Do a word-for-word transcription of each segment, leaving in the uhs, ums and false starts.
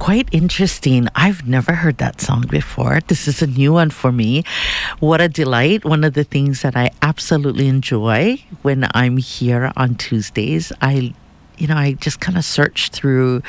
quite interesting. I've never heard that song before. This is a new one for me. What a delight. One of the things that I absolutely enjoy when I'm here on Tuesdays, I, you know, I just kind of search through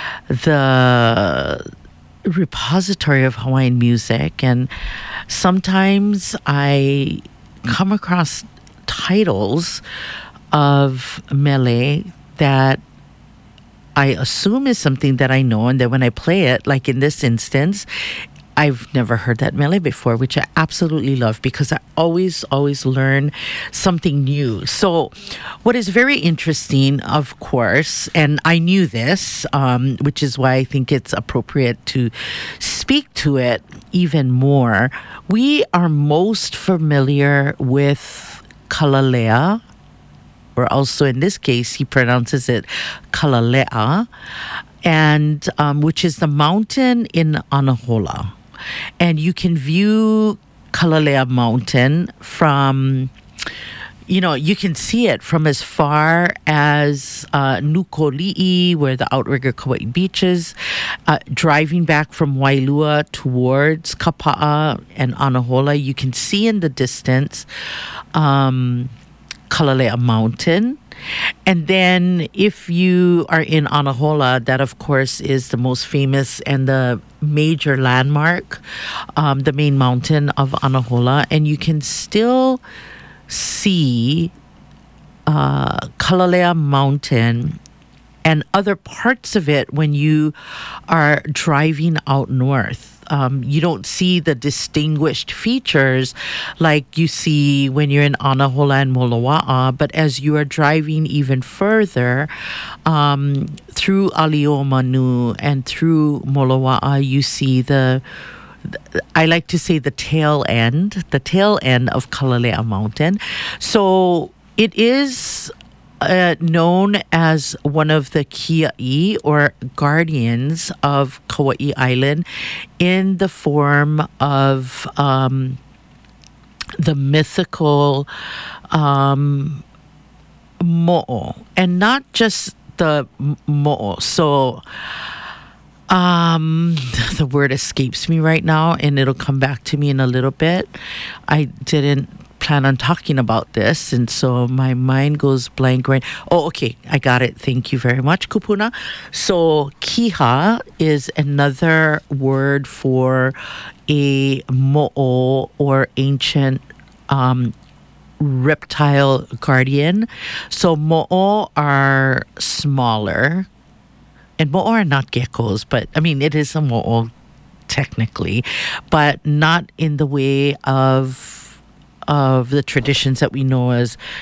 the repository of Hawaiian music, and sometimes I come across titles of mele that I assume is something that I know, and then when I play it, like in this instance, I've never heard that mele before, which I absolutely love because I always, always learn something new. So what is very interesting, of course, and I knew this, um, which is why I think it's appropriate to speak to it even more. We are most familiar with Kalalea, or also in this case, he pronounces it Kalalea, and um, which is the mountain in Anahola. And you can view Kalalea Mountain from, you know, you can see it from as far as uh, Nukoli'i, where the outrigger Kauai beaches, uh, driving back from Wailua towards Kapa'a and Anahola. You can see in the distance um, Kalalea Mountain. And then if you are in Anahola, that of course is the most famous and the major landmark, um, the main mountain of Anahola. And you can still see uh, Kalalea Mountain and other parts of it when you are driving out north. Um, you don't see the distinguished features like you see when you're in Anahola and Moloa'a, but as you are driving even further um, through Aliomanu and through Moloa'a, you see the, I like to say the tail end, the tail end of Kalalea Mountain. So it is Uh, known as one of the kia'i, or guardians of Kauai Island, in the form of um, the mythical um, mo'o, and not just the mo'o. So um, the word escapes me right now, and it'll come back to me in a little bit. I didn't plan on talking about this, and so my mind goes blank right. Oh, okay, I got it. Thank you very much, Kupuna. So kiha is another word for a mo'o, or ancient um, reptile guardian. So mo'o are smaller, and mo'o are not geckos, but I mean, it is a mo'o technically, but not in the way of of the traditions that we know as